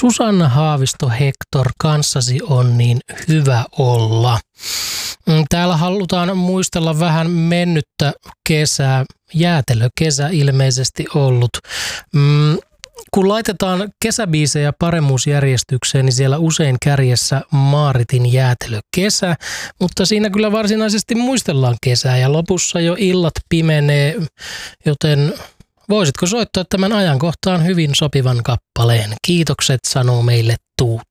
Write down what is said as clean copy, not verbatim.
Susanna Haavisto Hector, kanssasi on niin hyvä olla. Täällä halutaan muistella vähän mennyttä kesää, jäätelökesä ilmeisesti ollut. Kun laitetaan kesäbiisejä paremmuusjärjestykseen, niin siellä usein kärjessä Maaritin jäätelökesä, mutta siinä kyllä varsinaisesti muistellaan kesää ja lopussa jo illat pimenee, joten voisitko soittaa tämän ajankohtaan hyvin sopivan kappaleen? Kiitokset, sanoo meille Tuut.